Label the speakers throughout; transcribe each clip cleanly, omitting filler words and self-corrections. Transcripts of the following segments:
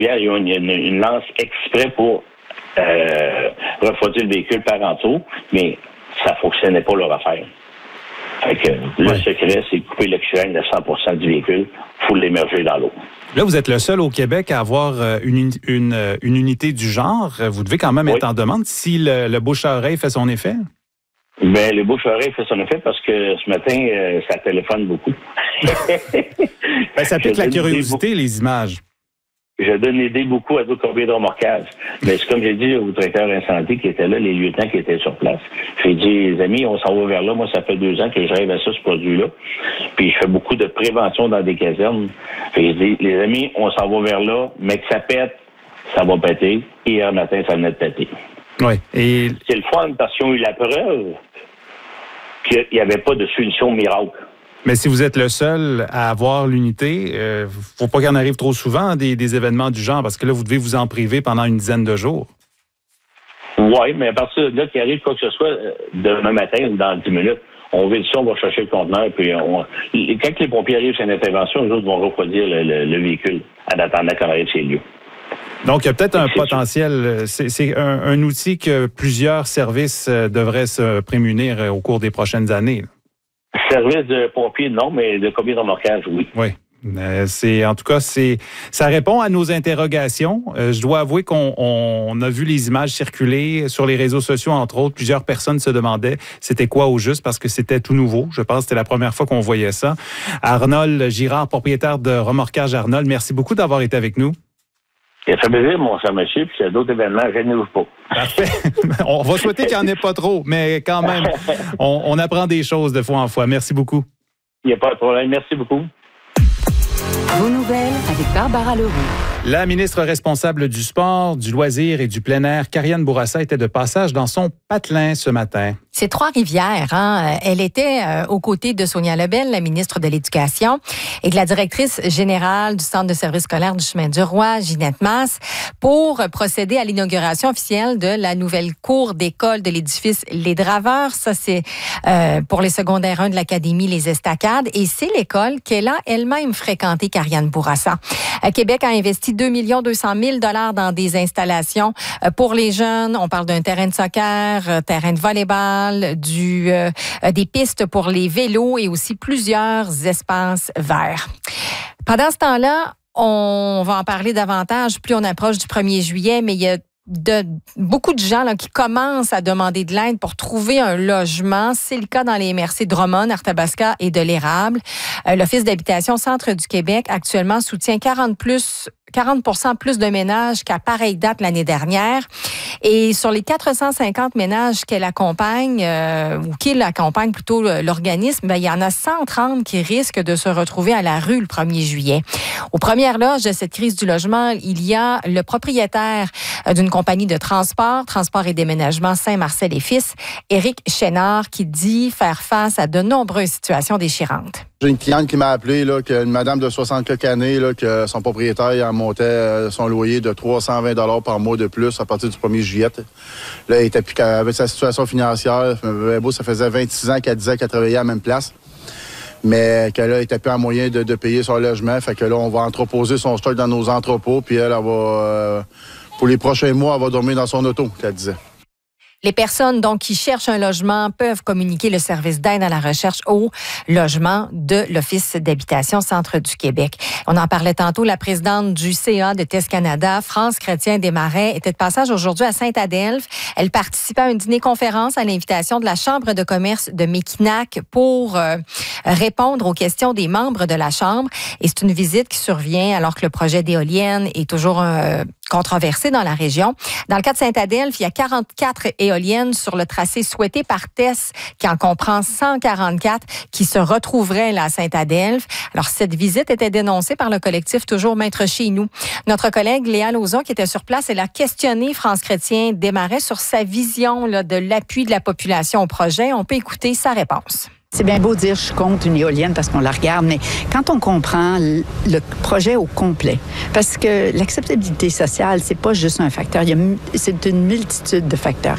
Speaker 1: Ils ont une lance exprès pour refroidir le véhicule par en dessous, mais ça fonctionnait pas leur affaire. Fait que le secret, c'est de couper l'oxygène de 100% du véhicule. Il faut l'émerger dans l'eau.
Speaker 2: Là, vous êtes le seul au Québec à avoir une unité du genre. Vous devez quand même être en demande si le bouche à oreille fait son effet.
Speaker 1: Ben, le bouche-oreille fait son effet parce que ce matin, ça téléphone beaucoup.
Speaker 2: Ça pique la curiosité, les images.
Speaker 1: Je donne l'idée beaucoup à d'autres courbiers de remorquage. Mais c'est comme j'ai dit au directeur incendie qui était là, les lieutenants qui étaient sur place. J'ai dit, les amis, on s'en va vers là. Moi, ça fait 2 ans que je rêve à ça, ce produit-là. Puis je fais beaucoup de prévention dans des casernes. J'ai dit, les amis, on s'en va vers là, mais que ça pète, ça va péter. Hier matin, ça venait de péter.
Speaker 2: Oui. Et
Speaker 1: c'est le fun parce qu'ils ont eu la preuve qu'il n'y avait pas de solution miracle.
Speaker 2: Mais si vous êtes le seul à avoir l'unité, faut pas qu'il en arrive trop souvent des événements du genre, parce que là, vous devez vous en priver pendant une dizaine de jours.
Speaker 1: Oui, mais à partir de là, qu'il arrive quoi que ce soit, demain matin ou dans 10 minutes, on vide ça, on va chercher le conteneur, puis quand les pompiers arrivent sur une intervention, les autres vont refroidir le véhicule en attendant qu'on arrive sur les lieux.
Speaker 2: Donc, il y a peut-être un potentiel. C'est un outil que plusieurs services devraient se prémunir au cours des prochaines années.
Speaker 1: Service de pompiers, non, mais de combien de remorquage, oui.
Speaker 2: Oui. En tout cas, ça répond à nos interrogations. Je dois avouer qu'on a vu les images circuler sur les réseaux sociaux, entre autres. Plusieurs personnes se demandaient c'était quoi au juste parce que c'était tout nouveau. Je pense que c'était la première fois qu'on voyait ça. Arnold Girard, propriétaire de Remorquage Arnold, merci beaucoup d'avoir été avec nous.
Speaker 1: Ça fait plaisir, mon cher monsieur, puis s'il y a d'autres événements, je ne pas.
Speaker 2: Parfait. On va souhaiter qu'il n'y en ait pas trop, mais quand même, on apprend des choses de fois en fois. Merci beaucoup.
Speaker 1: Il n'y a pas de problème. Merci beaucoup.
Speaker 3: Vos nouvelles avec Barbara Leroux.
Speaker 2: La ministre responsable du sport, du loisir et du plein air, Kariane Bourassa, était de passage dans son patelin ce matin.
Speaker 4: C'est Trois-Rivières. Hein? Elle était aux côtés de Sonia Lebel, la ministre de l'Éducation, et de la directrice générale du Centre de services scolaires du Chemin du Roi, Ginette Masse, pour procéder à l'inauguration officielle de la nouvelle cour d'école de l'édifice Les Draveurs. Ça, c'est pour les secondaires 1 de l'Académie Les Estacades. Et c'est l'école qu'elle a elle-même fréquentée, Kariane Bourassa. Québec a investi 2 200 000 $ dans des installations pour les jeunes. On parle d'un terrain de soccer, terrain de volleyball, des pistes pour les vélos et aussi plusieurs espaces verts. Pendant ce temps-là, on va en parler davantage plus on approche du 1er juillet, mais il y a beaucoup de gens là, qui commencent à demander de l'aide pour trouver un logement. C'est le cas dans les MRC de Drummond, Arthabasca et de l'Érable. L'Office d'habitation Centre du Québec actuellement soutient 40% plus de ménages qu'à pareille date l'année dernière. Et sur les 450 ménages qu'elle accompagne, ou qu'il accompagne plutôt l'organisme, il y en a 130 qui risquent de se retrouver à la rue le 1er juillet. Aux premières loges de cette crise du logement, il y a le propriétaire d'une compagnie de transport et déménagement Saint-Marcel et Fils, Éric Chénard, qui dit faire face à de nombreuses situations déchirantes.
Speaker 5: J'ai une cliente qui m'a appelé, là, une madame de 60 quelques années, là, que son propriétaire en montait son loyer de 320 $ par mois de plus à partir du 1er juillet. Là, elle était plus avec sa situation financière. Ça faisait 26 ans qu'elle disait qu'elle travaillait à la même place, mais qu'elle était plus en moyen de payer son logement. Fait que là, on va entreposer son stock dans nos entrepôts, puis elle va, pour les prochains mois, elle va dormir dans son auto, qu'elle disait.
Speaker 4: Les personnes donc qui cherchent un logement peuvent communiquer le service d'aide à la recherche au logement de l'Office d'habitation Centre du Québec. On en parlait tantôt, la présidente du CA de Test Canada, France Chrétien-Desmarais, était de passage aujourd'hui à Saint-Adelphe. Elle participait à une dîner-conférence à l'invitation de la Chambre de commerce de Mekinac pour répondre aux questions des membres de la Chambre. Et c'est une visite qui survient alors que le projet d'éolienne est toujours controversé dans la région. Dans le cas de Saint-Adelphe, il y a 44 éoliennes sur le tracé souhaité par TES, qui en comprend 144 qui se retrouveraient là à Saint-Adelphe. Alors, cette visite était dénoncée par le collectif Toujours Maître chez nous. Notre collègue Léa Lauzon, qui était sur place, elle a questionné France Chrétien-Desmarais sur sa vision là, de l'appui de la population au projet. On peut écouter sa réponse.
Speaker 6: C'est bien beau dire je suis contre une éolienne parce qu'on la regarde, mais quand on comprend le projet au complet, parce que l'acceptabilité sociale, c'est pas juste un facteur, c'est une multitude de facteurs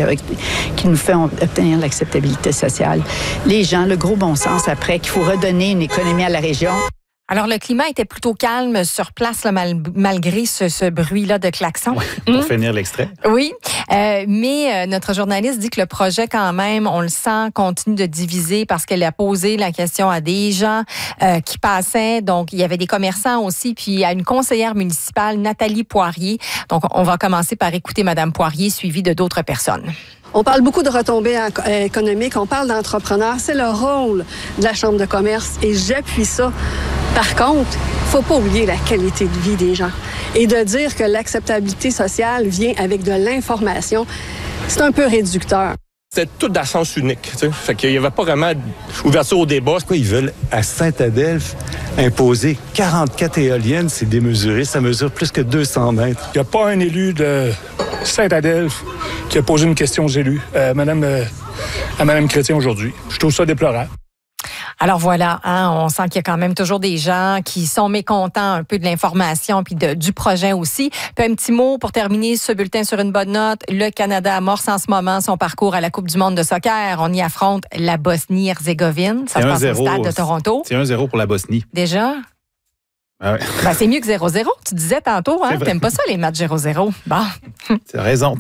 Speaker 6: qui nous fait obtenir l'acceptabilité sociale. Les gens, le gros bon sens après, qu'il faut redonner une économie à la région.
Speaker 4: Alors, le climat était plutôt calme sur place, là, malgré ce bruit-là de klaxon.
Speaker 2: Ouais, pour finir l'extrait.
Speaker 4: Oui, mais notre journaliste dit que le projet, quand même, on le sent, continue de diviser parce qu'elle a posé la question à des gens qui passaient. Donc, il y avait des commerçants aussi, puis à une conseillère municipale, Nathalie Poirier. Donc, on va commencer par écouter Mme Poirier, suivie de d'autres personnes.
Speaker 7: On parle beaucoup de retombées économiques, on parle d'entrepreneurs. C'est le rôle de la Chambre de commerce et j'appuie ça. Par contre, il ne faut pas oublier la qualité de vie des gens. Et de dire que l'acceptabilité sociale vient avec de l'information, c'est un peu réducteur.
Speaker 8: C'était tout dans le sens unique. T'sais. Fait qu'il n'y avait pas vraiment d'ouverture au débat.
Speaker 9: Pourquoi ils veulent, à Saint-Adelphe, imposer 44 éoliennes? C'est démesuré. Ça mesure plus que 200 mètres.
Speaker 10: Il n'y a pas un élu de Saint-Adelphe qui a posé une question aux élus, à Mme Chrétien aujourd'hui. Je trouve ça déplorable.
Speaker 4: Alors voilà, on sent qu'il y a quand même toujours des gens qui sont mécontents un peu de l'information puis du projet aussi. Puis un petit mot pour terminer ce bulletin sur une bonne note. Le Canada amorce en ce moment son parcours à la Coupe du monde de soccer. On y affronte la Bosnie-Herzégovine. Ça se passe au stade de Toronto.
Speaker 2: C'est 1-0 pour la Bosnie.
Speaker 4: Déjà?
Speaker 2: Ah ouais.
Speaker 4: Ben, c'est mieux que 0-0. Tu disais tantôt, hein? T'aimes pas ça, les matchs 0-0. Bon.
Speaker 2: T'as raison.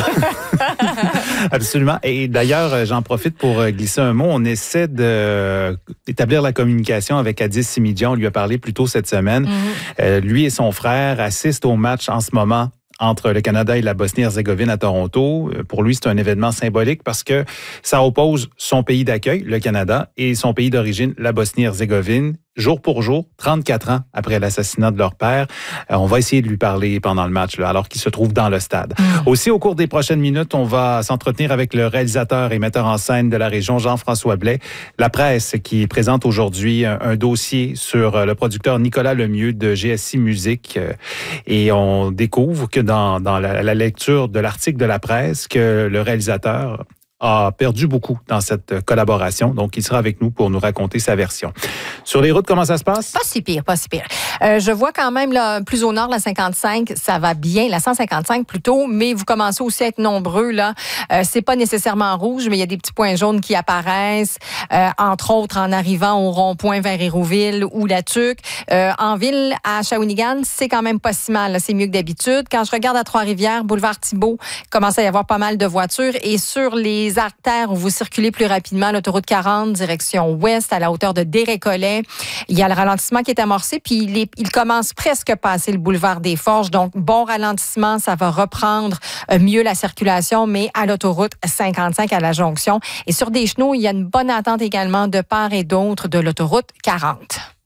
Speaker 2: Absolument. Et d'ailleurs, j'en profite pour glisser un mot. On essaie d'établir la communication avec Addis Simidjian. On lui a parlé plus tôt cette semaine. Lui et son frère assistent au match en ce moment entre le Canada et la Bosnie-Herzégovine à Toronto. Pour lui, c'est un événement symbolique parce que ça oppose son pays d'accueil, le Canada, et son pays d'origine, la Bosnie-Herzégovine. Jour pour jour, 34 ans après l'assassinat de leur père. On va essayer de lui parler pendant le match, là, alors qu'il se trouve dans le stade. Aussi, au cours des prochaines minutes, on va s'entretenir avec le réalisateur et metteur en scène de la région, Jean-François Blais. La presse qui présente aujourd'hui un dossier sur le producteur Nicolas Lemieux de GSI Musique. Et on découvre que dans la lecture de l'article de la presse, que le réalisateur a perdu beaucoup dans cette collaboration. Donc, il sera avec nous pour nous raconter sa version. Sur les routes, comment ça se passe?
Speaker 4: Pas si pire. Je vois quand même, là, plus au nord, la 55, ça va bien, la 155 plutôt, mais vous commencez aussi à être nombreux, là. C'est pas nécessairement rouge, mais il y a des petits points jaunes qui apparaissent, entre autres en arrivant au rond-point vers Hérouville ou la Tuque. En ville, à Shawinigan, c'est quand même pas si mal, là. C'est mieux que d'habitude. Quand je regarde à Trois-Rivières, boulevard Thibault, il commence à y avoir pas mal de voitures et sur les artères où vous circulez plus rapidement, l'autoroute 40, direction ouest, à la hauteur de Desrécollets. Il y a le ralentissement qui est amorcé, puis il commence presque à passer le boulevard des Forges. Donc, bon ralentissement, ça va reprendre mieux la circulation, mais à l'autoroute 55 à la jonction. Et sur des chenaux, il y a une bonne attente également de part et d'autre de l'autoroute 40.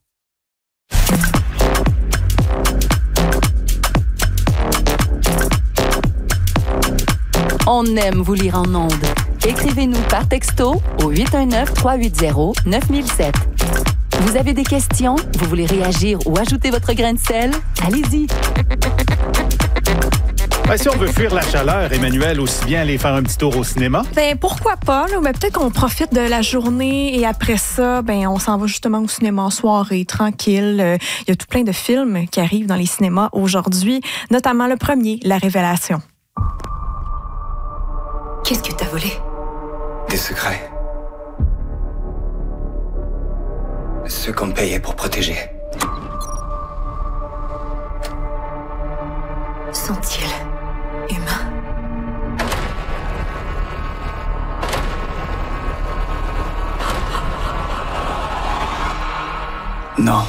Speaker 3: On aime vous lire en ondes. Écrivez-nous par texto au 819-380-9007. Vous avez des questions? Vous voulez réagir ou ajouter votre grain de sel? Allez-y!
Speaker 2: Si on veut fuir la chaleur, Emmanuel, aussi bien aller faire un petit tour au cinéma?
Speaker 11: Ben pourquoi pas, là? Mais peut-être qu'on profite de la journée et après ça, on s'en va justement au cinéma en soirée, tranquille. Il y a tout plein de films qui arrivent dans les cinémas aujourd'hui, notamment le premier, La Révélation.
Speaker 3: Qu'est-ce que t'as volé?
Speaker 12: Des secrets. Ceux qu'on me payait pour protéger.
Speaker 3: Sont-ils humains?
Speaker 12: Non.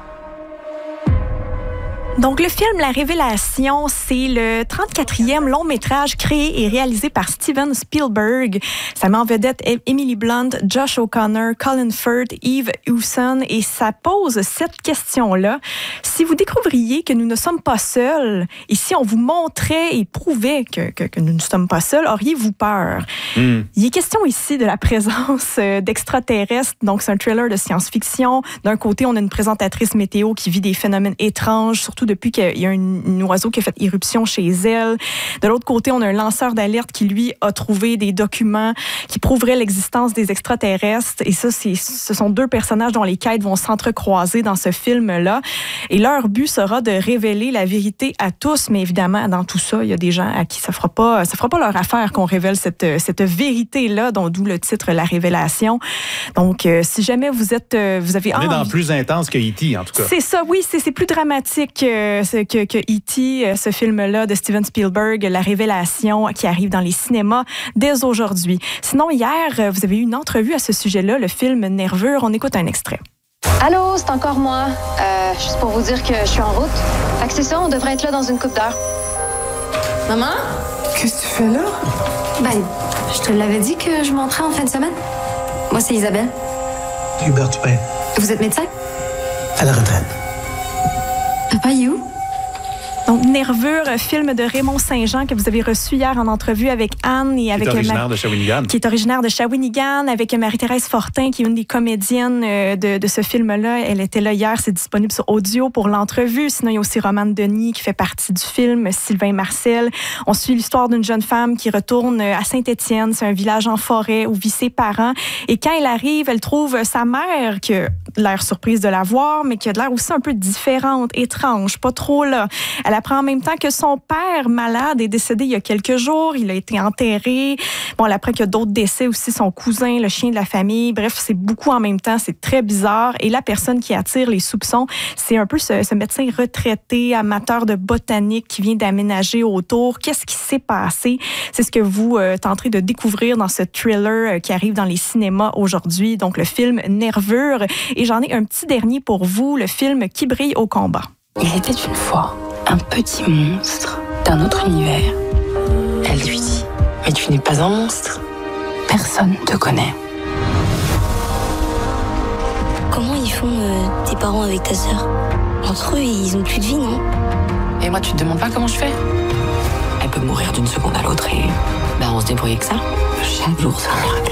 Speaker 11: Donc, le film La Révélation, c'est le 34e long métrage créé et réalisé par Steven Spielberg. Ça met en vedette Emily Blunt, Josh O'Connor, Colin Firth, Eve Hewson, et ça pose cette question-là. Si vous découvriez que nous ne sommes pas seuls, et si on vous montrait et prouvait que nous ne sommes pas seuls, auriez-vous peur? Il est question ici de la présence d'extraterrestres, donc c'est un thriller de science-fiction. D'un côté, on a une présentatrice météo qui vit des phénomènes étranges, surtout depuis depuis qu'il y a un oiseau qui a fait irruption chez elle. De l'autre côté, on a un lanceur d'alerte qui, lui, a trouvé des documents qui prouveraient l'existence des extraterrestres. Et ça, ce sont deux personnages dont les quêtes vont s'entrecroiser dans ce film-là. Et leur but sera de révéler la vérité à tous. Mais évidemment, dans tout ça, il y a des gens à qui ça fera pas leur affaire qu'on révèle cette vérité-là, d'où le titre La Révélation. Donc, si jamais vous avez
Speaker 2: on est dans plus intense que E.T., en tout cas.
Speaker 11: C'est ça, oui, c'est plus dramatique que E.T., ce film-là de Steven Spielberg, La Révélation, qui arrive dans les cinémas dès aujourd'hui. Sinon, hier, vous avez eu une entrevue à ce sujet-là, le film Nervure. On écoute un extrait.
Speaker 13: Allô, c'est encore moi. Juste pour vous dire que je suis en route. Fait que c'est ça, on devrait être là dans une couple d'heures. Maman?
Speaker 14: Qu'est-ce que tu fais là?
Speaker 13: Ben, je te l'avais dit que je montrais en fin de semaine. Moi, c'est Isabelle.
Speaker 14: Hubert Dupin.
Speaker 13: Vous êtes médecin?
Speaker 14: À la retraite.
Speaker 13: Papa, il est où?
Speaker 11: Donc, Nervure, film de Raymond Saint-Jean que vous avez reçu hier en entrevue avec Anne et avec...
Speaker 2: Qui est originaire de Shawinigan.
Speaker 11: Qui est originaire de Shawinigan, avec Marie-Thérèse Fortin, qui est une des comédiennes de ce film-là. Elle était là hier, c'est disponible sur audio pour l'entrevue. Sinon, il y a aussi Romane Denis qui fait partie du film, Sylvain Marcel. On suit l'histoire d'une jeune femme qui retourne à Saint-Étienne. C'est un village en forêt où vivent ses parents. Et quand elle arrive, elle trouve sa mère qui a l'air surprise de la voir, mais qui a l'air aussi un peu différente, étrange, pas trop là. Elle apprend en même temps que son père, malade, est décédé il y a quelques jours. Il a été enterré. Bon, elle apprend qu'il y a d'autres décès aussi, son cousin, le chien de la famille. Bref, c'est beaucoup en même temps. C'est très bizarre. Et la personne qui attire les soupçons, c'est un peu ce médecin retraité, amateur de botanique qui vient d'aménager autour. Qu'est-ce qui s'est passé? C'est ce que vous tenterez de découvrir dans ce thriller qui arrive dans les cinémas aujourd'hui. Donc, le film Nervure. Et j'en ai un petit dernier pour vous, le film Qui brille au combat.
Speaker 15: Il était une fois un petit monstre d'un autre univers. Elle lui dit, mais tu n'es pas un monstre. Personne ne te connaît.
Speaker 16: Comment ils font tes parents avec ta sœur? Entre eux, ils ont plus de vie, non?
Speaker 15: Et moi, tu te demandes pas comment je fais? Elle peut mourir d'une seconde à l'autre et on se débrouille avec ça. Chaque jour, c'est un miracle.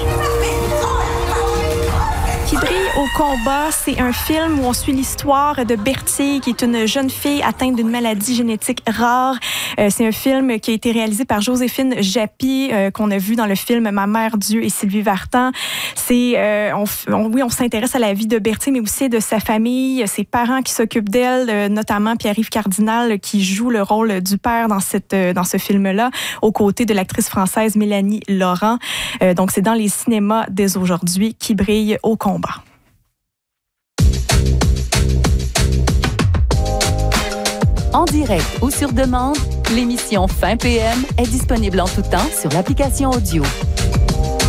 Speaker 11: Qui brille au combat, c'est un film où on suit l'histoire de Bertille, qui est une jeune fille atteinte d'une maladie génétique rare. C'est un film qui a été réalisé par Joséphine Japy, qu'on a vu dans le film Ma mère, Dieu et Sylvie Vartan. On s'intéresse à la vie de Bertille, mais aussi de sa famille, ses parents qui s'occupent d'elle, notamment Pierre-Yves Cardinal, qui joue le rôle du père dans ce film-là, aux côtés de l'actrice française Mélanie Laurent. Donc, c'est dans les cinémas dès aujourd'hui, Qui brille au combat.
Speaker 3: En direct ou sur demande, l'émission Fin PM est disponible en tout temps sur l'application audio.